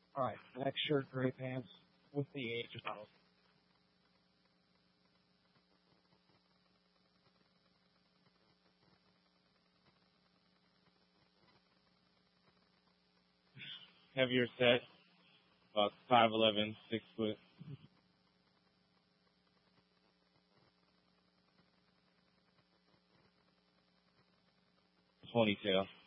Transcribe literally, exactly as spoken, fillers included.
All right, black shirt, gray pants. What's the age about? Heavier set, about five eleven, six foot. Ponytail.